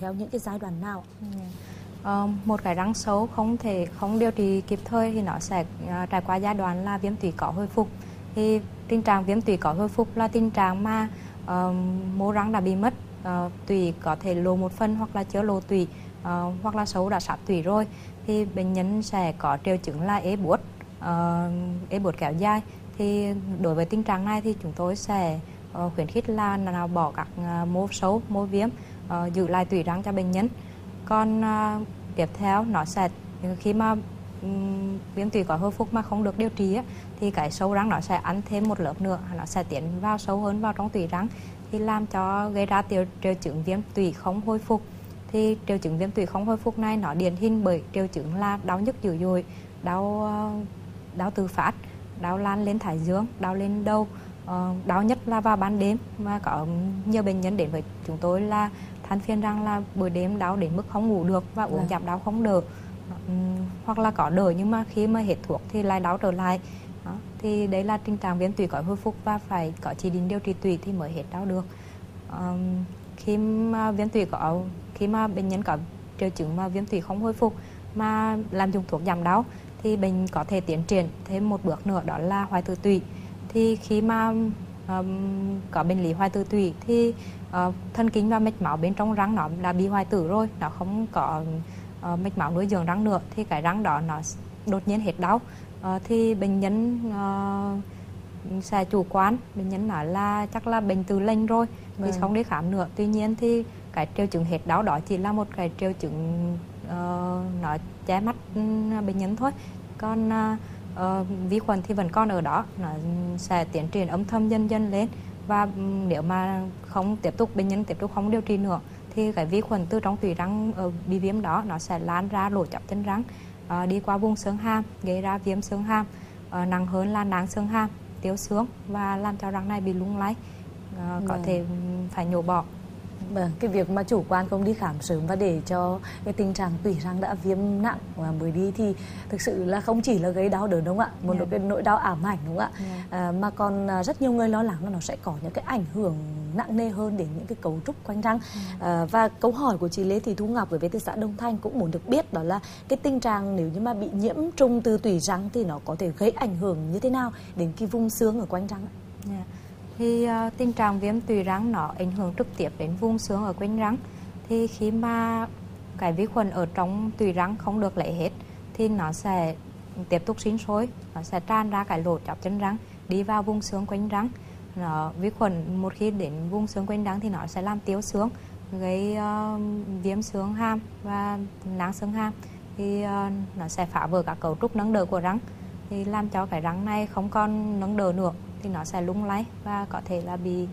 theo những cái giai đoạn nào? Một cái răng xấu không điều trị kịp thời thì nó sẽ trải qua giai đoạn là viêm tủy có hồi phục. Thì tình trạng viêm tủy có hồi phục là tình trạng mà mô răng đã bị mất, tủy có thể lộ một phần hoặc là chưa lộ tủy, hoặc là sâu đã sát tủy rồi, thì bệnh nhân sẽ có triệu chứng là ê buốt kéo dài. Thì đối với tình trạng này thì chúng tôi sẽ khuyến khích là nào bỏ các mô sâu, mô viêm, giữ lại tủy răng cho bệnh nhân. Còn tiếp theo nó sẽ khi mà viêm tủy có hồi phục mà không được điều trị thì cái sâu răng nó sẽ ăn thêm một lớp nữa, nó sẽ tiến vào sâu hơn vào trong tủy răng, thì làm cho gây ra triệu chứng viêm tủy không hồi phục. Thì triệu chứng viêm tủy không hồi phục này nó điển hình bởi triệu chứng là đau nhức dữ dội, đau tự phát, đau lan lên thái dương, đau lên đầu, đau nhất là vào ban đêm, mà có nhiều bệnh nhân đến với chúng tôi là than phiền rằng là buổi đêm đau đến mức không ngủ được và uống giảm đau không đỡ, hoặc là có đỡ nhưng mà khi mà hết thuốc thì lại đau trở lại. Đó. Thì đấy là tình trạng viêm tủy có hồi phục và phải có chỉ định điều trị tủy thì mới hết đau được. Khi mà bệnh nhân có triệu chứng mà viêm tủy không hồi phục mà làm dùng thuốc giảm đau thì bệnh có thể tiến triển thêm một bước nữa, đó là hoại tử tủy. Thì khi mà có bệnh lý hoại tử tủy thì thần kinh và mạch máu bên trong răng nó đã bị hoại tử rồi, nó không có mạch máu nuôi dưỡng răng nữa, thì cái răng đó nó đột nhiên hết đau. Thì bệnh nhân sẽ chủ quan, bệnh nhân nói là chắc là bệnh tự lành rồi thì không đi khám nữa. Tuy nhiên thì cái triệu chứng hết đau đó chỉ là một cái triệu chứng nó che mắt bệnh nhân thôi. Còn vi khuẩn thì vẫn còn ở đó, nó sẽ tiến triển âm thầm dần dần lên, và nếu mà bệnh nhân tiếp tục không điều trị nữa thì cái vi khuẩn từ trong tủy răng bị viêm đó nó sẽ lan ra lỗ chóp chân răng, đi qua vùng xương hàm, gây ra viêm xương hàm, nặng hơn là nang xương hàm, tiêu xương và làm cho răng này bị lung lay, có thể phải nhổ bỏ. Vâng, cái việc mà chủ quan không đi khám sớm và để cho cái tình trạng tủy răng đã viêm nặng và mới đi thì thực sự là không chỉ là gây đau đớn đúng không ạ? Một cái nỗi đau ám ảnh đúng không ạ? Mà còn rất nhiều người lo lắng là nó sẽ có những cái ảnh hưởng nặng nề hơn đến những cái cấu trúc quanh răng. Và câu hỏi của chị Lê Thị Thu Ngọc với từ xã Đông Thanh cũng muốn được biết đó là cái tình trạng nếu như mà bị nhiễm trùng từ tủy răng thì nó có thể gây ảnh hưởng như thế nào đến cái vùng xương ở quanh răng ạ? Thì tình trạng viêm tủy răng nó ảnh hưởng trực tiếp đến vùng xương ở quanh răng. Thì khi mà cái vi khuẩn ở trong tủy răng không được lấy hết thì nó sẽ tiếp tục sinh sôi, nó sẽ tràn ra cái lỗ chóp chân răng, đi vào vùng xương quanh răng. Vi khuẩn một khi đến vùng xương quanh răng thì nó sẽ làm tiêu xương, gây viêm xương hàm và nang xương hàm. Thì nó sẽ phá vỡ các cấu trúc nâng đỡ của răng, thì làm cho cái răng này không còn nâng đỡ nữa, thì nó sẽ lung lay và có thể là bị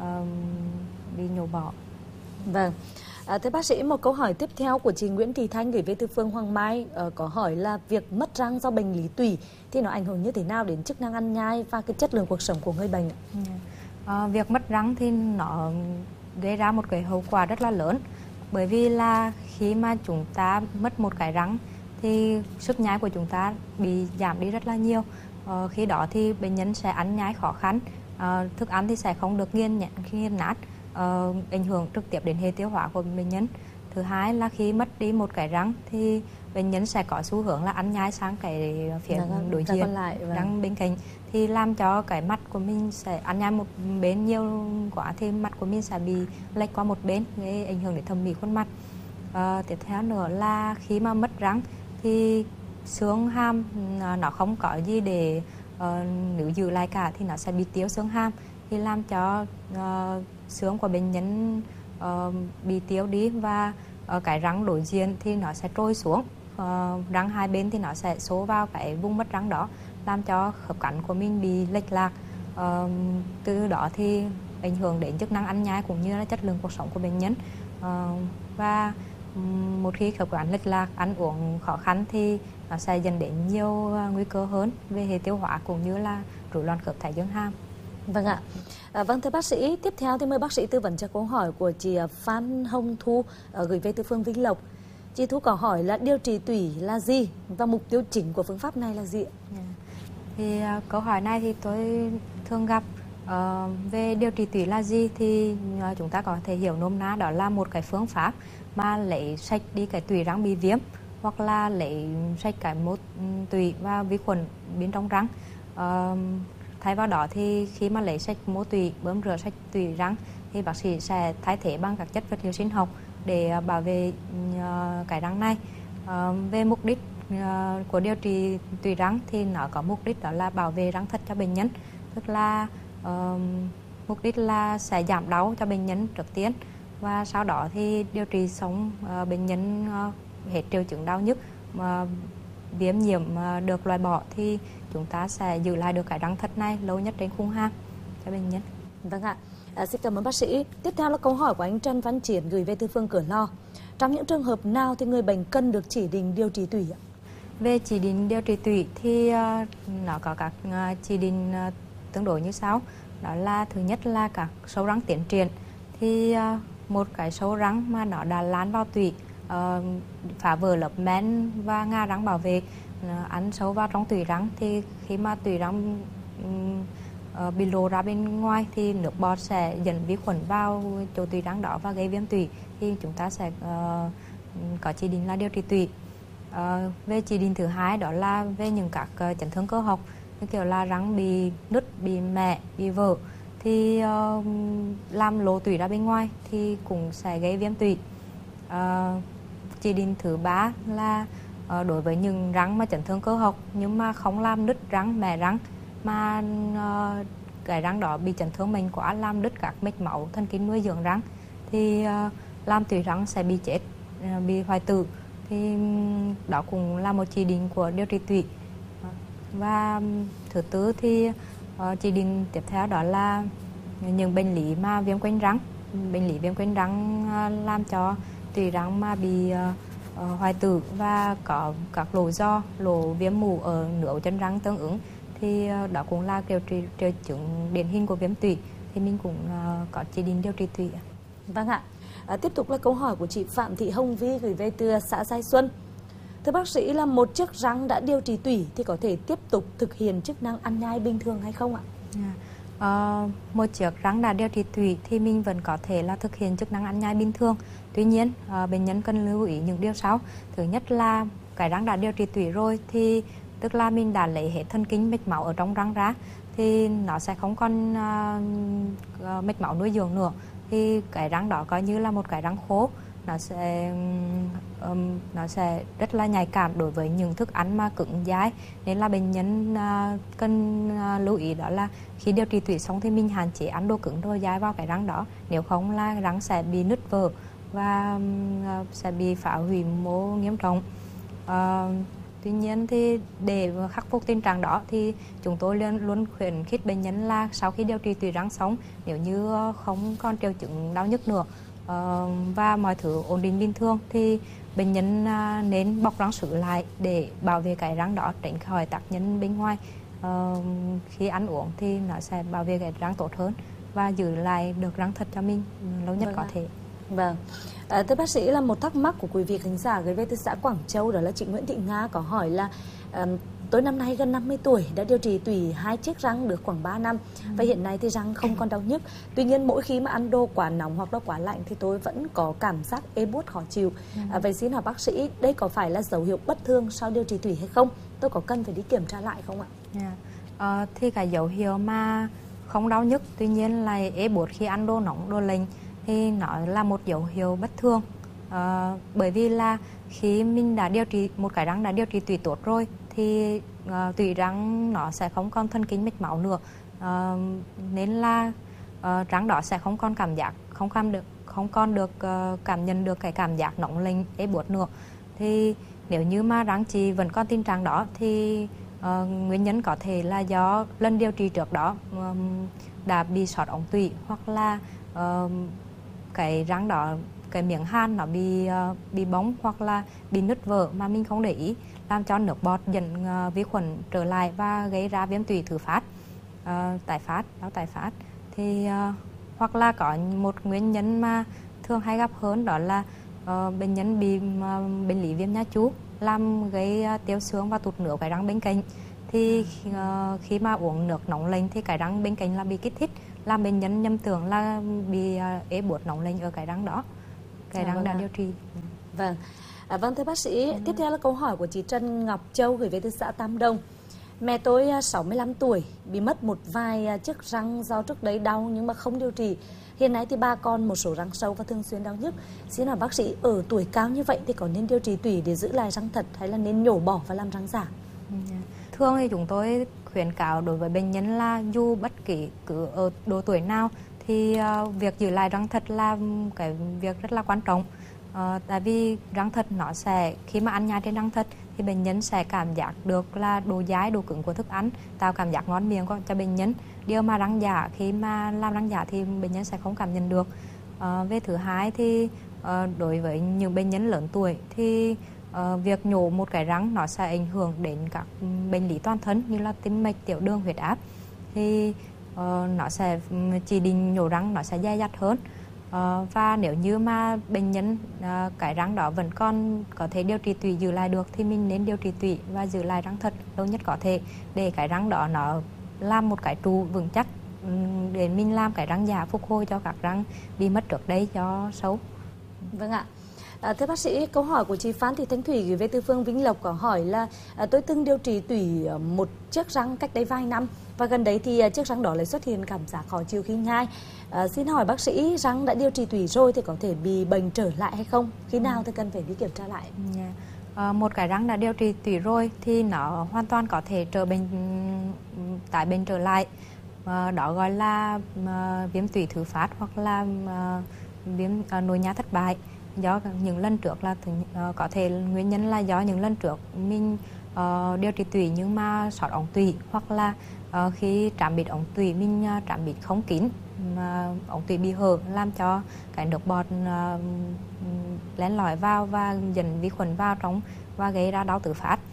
nhổ bỏ. Vâng. Thưa bác sĩ, một câu hỏi tiếp theo của chị Nguyễn Thị Thanh gửi về từ phường Hoàng Mai có hỏi là việc mất răng do bệnh lý tủy thì nó ảnh hưởng như thế nào đến chức năng ăn nhai và cái chất lượng cuộc sống của người bệnh ạ? Việc mất răng thì nó gây ra một cái hậu quả rất là lớn, bởi vì là khi mà chúng ta mất một cái răng thì sức nhai của chúng ta bị giảm đi rất là nhiều. Khi đó thì bệnh nhân sẽ ăn nhai khó khăn, thức ăn thì sẽ không được nghiền nát, ảnh hưởng trực tiếp đến hệ tiêu hóa của bệnh nhân. Thứ hai là khi mất đi một cái răng thì bệnh nhân sẽ có xu hướng là ăn nhai sang cái phía đối diện, răng bên cạnh, thì làm cho cái mặt của mình sẽ ăn nhai một bên nhiều quá thì mặt của mình sẽ bị lệch qua một bên, gây ảnh hưởng đến thẩm mỹ khuôn mặt. Tiếp theo nữa là khi mà mất răng thì xương hàm nó không có gì để nếu giữ lại cả thì nó sẽ bị tiêu xương hàm, thì làm cho xương của bệnh nhân bị tiêu đi, và cái răng đối diện thì nó sẽ trôi xuống, răng hai bên thì nó sẽ xô vào cái vùng mất răng đó, làm cho khớp cắn của mình bị lệch lạc. Từ đó thì ảnh hưởng đến chức năng ăn nhai cũng như là chất lượng cuộc sống của bệnh nhân. Và một khi khớp cắn lệch lạc, ăn uống khó khăn thì nó sẽ dẫn đến nhiều nguy cơ hơn về hệ tiêu hóa cũng như là rối loạn khớp thái dương hàm. Vâng ạ. Vâng, thưa bác sĩ, tiếp theo thì mời bác sĩ tư vấn cho câu hỏi của chị Phan Hồng Thu gửi về từ phường Vĩnh Lộc. Chị Thu có hỏi là điều trị tủy là gì và mục tiêu chính của phương pháp này là gì ạ? Thì câu hỏi này thì tôi thường gặp Về điều trị tủy là gì thì chúng ta có thể hiểu nôm na đó là một cái phương pháp mà lấy sạch đi cái tủy răng bị viêm, hoặc là lấy sạch cái mốt tủy và vi khuẩn bên trong răng. Thay vào đó thì khi mà lấy sạch mô tủy, bơm rửa sạch tủy răng thì bác sĩ sẽ thay thế bằng các chất vật liệu sinh học để bảo vệ cái răng này. Về mục đích của điều trị tủy răng thì nó có mục đích đó là bảo vệ răng thật cho bệnh nhân, tức là mục đích là sẽ giảm đau cho bệnh nhân trước tiên, và sau đó thì điều trị xong bệnh nhân hết triệu chứng đau nhức, viêm nhiễm được loại bỏ thì chúng ta sẽ giữ lại được cái răng thật này lâu nhất trên khung hàm cho bệnh nhân. Vâng ạ. Xin cảm ơn bác sĩ. Tiếp theo là câu hỏi của anh Trần Văn Triển gửi về từ phường Cửa Lò. Trong những trường hợp nào thì người bệnh cần được chỉ định điều trị tủy ạ? Về chỉ định điều trị tủy thì nó có các chỉ định tương đối như sau. Đó là thứ nhất là các sâu răng tiến triển. Thì một cái sâu răng mà nó đã lan vào tủy, phá vỡ lớp men và ngà răng bảo vệ, ăn sâu vào trong tủy răng, thì khi mà tủy răng bị lộ ra bên ngoài thì nước bọt sẽ dẫn vi khuẩn vào chỗ tủy răng đó và gây viêm tủy, thì chúng ta sẽ có chỉ định là điều trị tủy. Về chỉ định thứ hai đó là về những các chấn thương cơ học, như kiểu là răng bị nứt, bị mẻ, bị vỡ thì làm lộ tủy ra bên ngoài thì cũng sẽ gây viêm tủy. Chỉ định thứ ba là đối với những răng mà chấn thương cơ học nhưng mà không làm nứt răng, mẻ răng, mà cái răng đó bị chấn thương mạnh quá, làm đứt các mạch máu thần kinh nuôi dưỡng răng thì làm tủy răng sẽ bị chết, bị hoại tử, thì đó cũng là một chỉ định của điều trị tủy. Và thứ tư thì chỉ định tiếp theo đó là những bệnh lý mà viêm quanh răng. Bệnh lý viêm quanh răng làm cho tủy răng mà bị hoại tử và có các lỗ do, lỗ viêm mủ ở nướu chân răng tương ứng, thì đó cũng là triệu chứng điển hình của viêm tủy, thì mình cũng có chỉ định điều trị tủy. Vâng ạ. Tiếp tục là câu hỏi của chị Phạm Thị Hồng Vi gửi về từ xã Giai Xuân. Thưa bác sĩ, là một chiếc răng đã điều trị tủy thì có thể tiếp tục thực hiện chức năng ăn nhai bình thường hay không ạ? Một chiếc răng đã điều trị tủy thì mình vẫn có thể là thực hiện chức năng ăn nhai bình thường. Tuy nhiên, bệnh nhân cần lưu ý những điều sau. Thứ nhất là cái răng đã điều trị tủy rồi thì tức là mình đã lấy hết thần kinh mạch máu ở trong răng ra, thì nó sẽ không còn mạch máu nuôi dưỡng nữa, thì cái răng đó coi như là một cái răng khô. Nó sẽ rất là nhạy cảm đối với những thức ăn mà cứng dai, nên là bệnh nhân cần lưu ý đó là khi điều trị tủy xong thì mình hạn chế ăn đồ cứng đồ dai vào cái răng đó, nếu không là răng sẽ bị nứt vỡ và sẽ bị phá hủy mô nghiêm trọng. Tuy nhiên thì để khắc phục tình trạng đó thì chúng tôi luôn khuyến khích bệnh nhân là sau khi điều trị tủy răng xong, nếu như không còn triệu chứng đau nhức nữa và mọi thứ ổn định bình thường thì bệnh nhân nên bọc răng sứ lại để bảo vệ cái răng đó tránh khỏi tác nhân bên ngoài. Khi ăn uống thì nó sẽ bảo vệ cái răng tốt hơn và giữ lại được răng thật cho mình lâu nhất có thể. Vâng. Thưa bác sĩ, là một thắc mắc của quý vị khán giả gửi về từ xã Quảng Châu, đó là chị Nguyễn Thị Nga có hỏi là tôi năm nay gần 50 tuổi, đã điều trị tủy 2 chiếc răng được khoảng 3 năm và hiện nay thì răng không còn đau nhức. Tuy nhiên mỗi khi mà ăn đồ quá nóng hoặc là quá lạnh thì tôi vẫn có cảm giác ê buốt khó chịu. Vậy xin hỏi bác sĩ, đây có phải là dấu hiệu bất thường sau điều trị tủy hay không? Tôi có cần phải đi kiểm tra lại không ạ? Thì cái dấu hiệu mà không đau nhức tuy nhiên là ê buốt khi ăn đồ nóng, đồ lạnh thì nó là một dấu hiệu bất thường. Bởi vì là khi mình đã điều trị một cái răng đã điều trị tủy tốt rồi thì tủy răng nó sẽ không còn thần kinh mạch máu nữa, nên là răng đó sẽ không còn cảm giác, không còn được cảm nhận được cái cảm giác nóng lạnh ê buốt nữa. Thì nếu như mà răng chị vẫn còn tình trạng đó thì nguyên nhân có thể là do lần điều trị trước đó đã bị sót ống tủy, hoặc là cái răng đó, cái miếng hàn nó bị bong hoặc là bị nứt vỡ mà mình không để ý, làm cho nước bọt dẫn vi khuẩn trở lại và gây ra viêm tủy thứ phát, tái phát. Thì hoặc là có một nguyên nhân mà thường hay gặp hơn, đó là bệnh nhân bị bệnh lý viêm nha chu làm gây tiêu xương và tụt nước cái răng bên cạnh. Thì khi mà uống nước nóng lạnh thì cái răng bên cạnh là bị kích thích, làm bệnh nhân nhầm tưởng là bị ế buốt nóng lạnh ở cái răng đó. Cái răng đã điều trị. Vâng. Vâng, thưa bác sĩ, tiếp theo là câu hỏi của chị Trần Ngọc Châu gửi về từ xã Tam Đông. Mẹ tôi 65 tuổi, bị mất một vài chiếc răng do trước đấy đau nhưng mà không điều trị. Hiện nay thì ba con một số răng sâu và thường xuyên đau nhức. Xin hỏi bác sĩ, ở tuổi cao như vậy thì có nên điều trị tủy để giữ lại răng thật hay là nên nhổ bỏ và làm răng giả? Thường thì chúng tôi khuyến cáo đối với bệnh nhân là dù bất kỳ cứ ở độ tuổi nào thì việc giữ lại răng thật là cái việc rất là quan trọng. Tại vì răng thật nó sẽ, khi mà ăn nhai trên răng thật thì bệnh nhân sẽ cảm giác được là độ dai, độ cứng của thức ăn, tạo cảm giác ngon miệng cho bệnh nhân. Điều mà răng giả, khi mà làm răng giả thì bệnh nhân sẽ không cảm nhận được. Về thứ hai thì đối với những bệnh nhân lớn tuổi thì việc nhổ một cái răng nó sẽ ảnh hưởng đến các bệnh lý toàn thân như là tim mạch, tiểu đường, huyết áp. Thì nó sẽ chỉ định nhổ răng nó sẽ dai dặt hơn. Và nếu như mà bệnh nhân cái răng đó vẫn còn có thể điều trị tủy giữ lại được thì mình nên điều trị tủy và giữ lại răng thật lâu nhất có thể để cái răng đó nó làm một cái trụ vững chắc để mình làm cái răng giả phục hồi cho các răng bị mất trước đây do sâu. Vâng ạ. Thưa bác sĩ, câu hỏi của chị Phan Thị Thanh Thủy gửi về từ phường Vĩnh Lộc có hỏi là tôi từng điều trị tủy một chiếc răng cách đây vài năm và gần đấy thì chiếc răng đó lại xuất hiện cảm giác khó chịu khi nhai. Xin hỏi bác sĩ, răng đã điều trị tủy rồi thì có thể bị bệnh trở lại hay không? Khi nào thì cần phải đi kiểm tra lại? Một cái răng đã điều trị tủy rồi thì nó hoàn toàn có thể tái bệnh trở lại. Đó gọi là viêm tủy thứ phát hoặc là viêm nội nhá thất bại. Do những lần trước là có thể nguyên nhân là do những lần trước mình điều trị tủy nhưng mà sót ống tủy, hoặc là khi trạm bít ống tủy mình trạm bít không kín mà ống tủy bị hở làm cho cái nước bọt len lỏi vào và dẫn vi khuẩn vào trong và gây ra đau tự phát.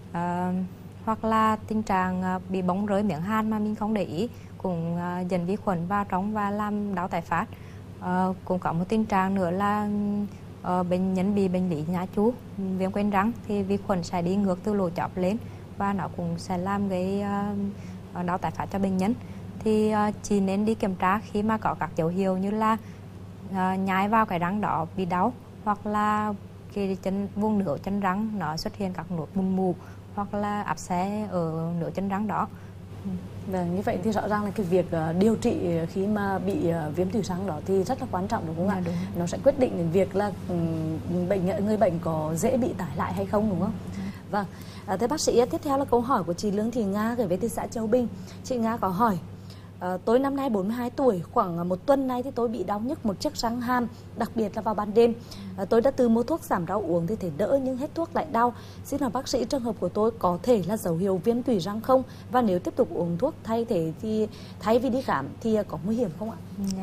Hoặc là tình trạng bị bóng rơi miệng hàn mà mình không để ý cũng dẫn vi khuẩn vào trong và làm đau tái phát. Cũng có một tình trạng nữa là bệnh nhân bị bệnh lý nhá chú, viêm quanh răng thì vi khuẩn sẽ đi ngược từ lỗ chóp lên và nó cũng sẽ làm gây đau tái phát cho bệnh nhân. Thì chỉ nên đi kiểm tra khi mà có các dấu hiệu như là nhai vào cái răng đó bị đau, hoặc là cái vùng nướu chân răng nó xuất hiện các nốt mụn mù, hoặc là áp xe ở nướu chân răng đó. Vâng, như vậy thì rõ ràng là cái việc điều trị khi mà bị viêm tủy răng đó thì rất là quan trọng, đúng không ạ? Đúng. Nó sẽ quyết định đến việc là người bệnh có dễ bị tái lại hay không, đúng không? Vâng. Thế bác sĩ, tiếp theo là câu hỏi của chị Lương Thị Nga gửi về từ xã Châu Bình. Chị Nga có hỏi: tôi năm nay 42 tuổi, khoảng một tuần nay thì tôi bị đau nhức một chiếc răng hàm, đặc biệt là vào ban đêm. Tôi đã từ mua thuốc giảm đau uống thì thấy đỡ nhưng hết thuốc lại đau. Xin hỏi bác sĩ, trường hợp của tôi có thể là dấu hiệu viêm tủy răng không? Và nếu tiếp tục uống thuốc thay vì đi khám thì có nguy hiểm không ạ?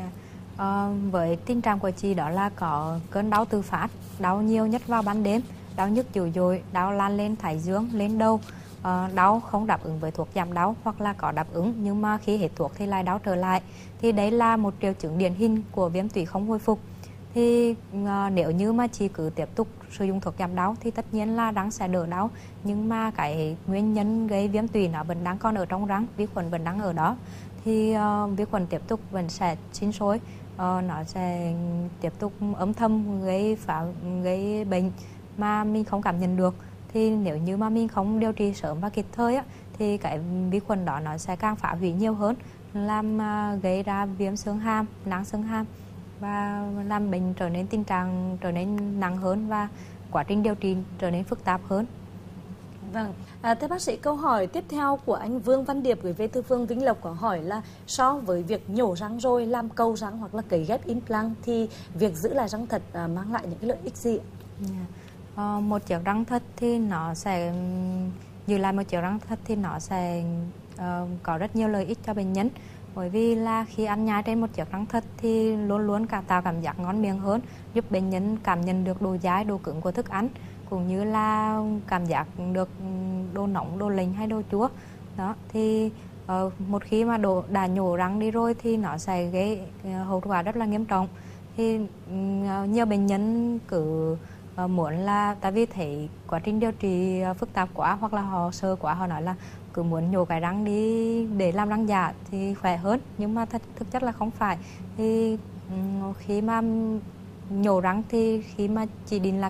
Với tình trạng của chị đó là có cơn đau tự phát, đau nhiều nhất vào ban đêm, đau nhức dữ dội, đau lan lên thái dương, lên đầu. Đau không đáp ứng với thuốc giảm đau, hoặc là có đáp ứng nhưng mà khi hết thuốc thì lại đau trở lại, thì đấy là một triệu chứng điển hình của viêm tủy không hồi phục. Thì nếu như mà chị cứ tiếp tục sử dụng thuốc giảm đau thì tất nhiên là răng sẽ đỡ đau, nhưng mà cái nguyên nhân gây viêm tủy nó vẫn đang còn ở trong răng, vi khuẩn vẫn đang ở đó, thì vi khuẩn tiếp tục vẫn sẽ sinh sôi, nó sẽ tiếp tục âm thầm gây bệnh mà mình không cảm nhận được. Thì nếu như mà mình không điều trị sớm và kịp thời á, thì cái vi khuẩn đó nó sẽ càng phá hủy nhiều hơn, làm gây ra viêm xương hàm, nang xương hàm và làm bệnh tình trạng trở nên nặng hơn và quá trình điều trị trở nên phức tạp hơn. Vâng, thưa bác sĩ, câu hỏi tiếp theo của anh Vương Văn Điệp gửi về từ phường Vĩnh Lộc có hỏi là so với việc nhổ răng rồi làm cầu răng hoặc là cấy ghép implant thì việc giữ lại răng thật mang lại những cái lợi ích gì ạ? Một chiếc răng thật thì nó sẽ giữ lại một chiếc răng thật thì nó sẽ có rất nhiều lợi ích cho bệnh nhân, bởi vì là khi ăn nhai trên một chiếc răng thật thì luôn luôn tạo cảm giác ngon miệng hơn, giúp bệnh nhân cảm nhận được độ dai, độ cứng của thức ăn, cũng như là cảm giác được độ nóng, độ lạnh hay độ chua đó. Thì một khi mà đã nhổ răng đi rồi thì nó sẽ gây hậu quả rất là nghiêm trọng. Thì nhiều bệnh nhân cứ muốn là tại vì thấy quá trình điều trị phức tạp quá, hoặc là họ sợ quá, họ nói là cứ muốn nhổ cái răng đi để làm răng giả thì khỏe hơn, nhưng mà thực chất là không phải. Thì khi mà nhổ răng thì khi mà chỉ định là